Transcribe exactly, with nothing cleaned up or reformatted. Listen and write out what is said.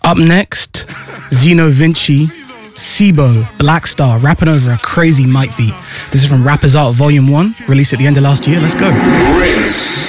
Up next, Zeno Vinci, Sibo, Black Star, rapping over a crazy mic beat. This is from Rapper's Art Volume one, released at the end of last year. Let's go. Rinse.